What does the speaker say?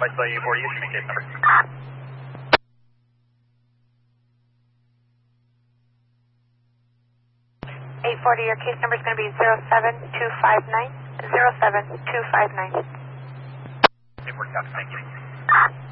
Mike Flight 840, issue me case number. 840, your case number is going to be 07259. 07259. 840, copy, thank you.